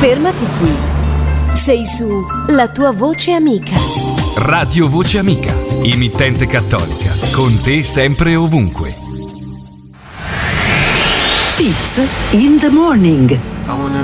Fermati qui. Sei su La tua voce amica. Radio Voce Amica, emittente cattolica, con te sempre e ovunque. Fitz in the morning. I wanna